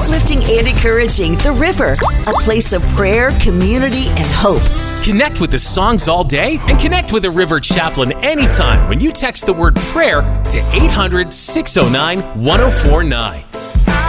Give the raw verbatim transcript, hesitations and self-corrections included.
uplifting and encouraging The River, a place of prayer, community, and hope. Connect with the songs all day and connect with a River chaplain anytime when you text the word prayer to eight hundred, six oh nine, one oh four nine.